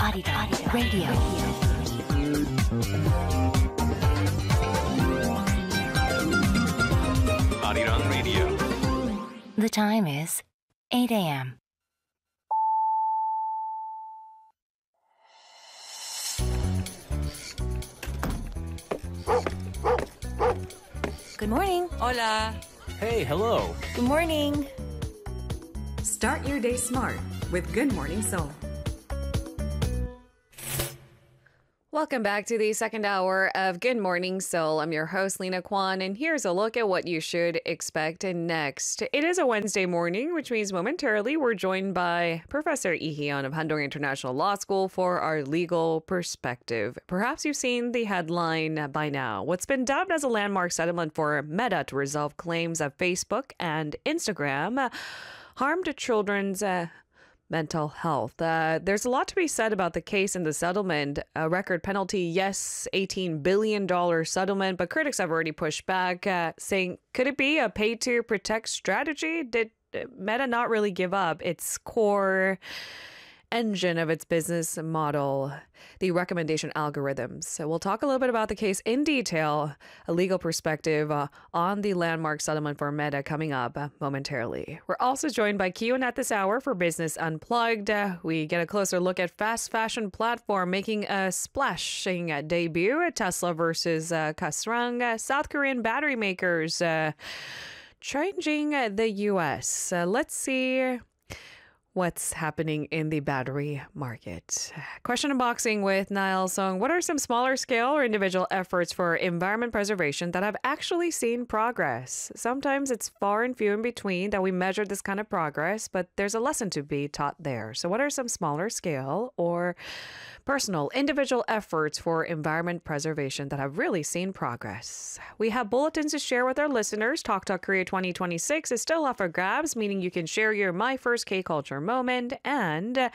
Arirang Radio. Arirang Radio. The time is 8 a.m. Good morning. Hola. Hey, hello. Good morning. Start your day smart with Good Morning Seoul. Welcome back to the second hour of Good Morning Seoul. I'm your host, Lena Kwan, and here's a look at what you should expect next. It is a Wednesday morning, which means momentarily we're joined by Professor Lee Hee-yeon of Handong International Law School for our legal perspective. Perhaps you've seen the headline by now. What's been dubbed as a landmark settlement for Meta to resolve claims of Facebook and Instagram harmed children's mental health. There's a lot to be said about the case and the settlement. A record penalty, yes, $18 billion settlement, but critics have already pushed back, saying, could it be a pay-to-protect strategy? Did Meta not really give up its core engine of its business model, the recommendation algorithms? So we'll talk a little bit about the case in detail, a legal perspective on the landmark settlement for Meta coming up momentarily. We're also joined by Kiyun at this hour for Business Unplugged. We get a closer look at fast fashion platform making a splashing debut, Tesla versus Kasrang, South Korean battery makers changing the U.S. Let's see what's happening in the battery market. Question unboxing with Niall Song. What are some smaller scale or individual efforts for environment preservation that have actually seen progress? Sometimes it's far and few in between that we measure this kind of progress, but there's a lesson to be taught there. So what are some smaller scale or personal, individual efforts for environment preservation that have really seen progress? We have bulletins to share with our listeners. Talk Talk Korea 2026 is still up for grabs, meaning you can share your My First K-Culture moment and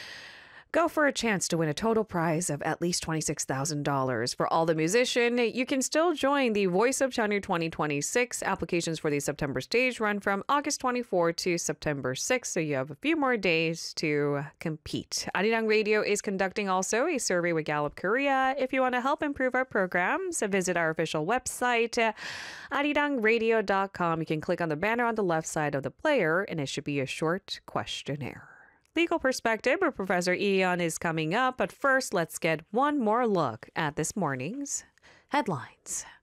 go for a chance to win a total prize of at least $26,000. For All the Musician, you can still join the Voice of Chanyu 2026. Applications for the September stage run from August 24 to September 6, so you have a few more days to compete. Arirang Radio is conducting also a survey with Gallup Korea. If you want to help improve our programs, visit our official website, arirangradio.com. You can click on the banner on the left side of the player, and it should be a short questionnaire. Legal perspective with Professor Lee Hee-yeon is coming up, but first let's get one more look at this morning's headlines.